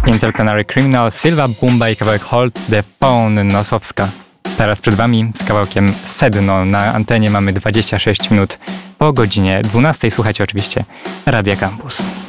Interplanetary Criminal, Silva Bumba i kawałek Hold the Phone, Nosowska. Teraz przed Wami z kawałkiem Sedno. Na antenie mamy 26 minut po godzinie 12. Słuchajcie oczywiście Radia Campus.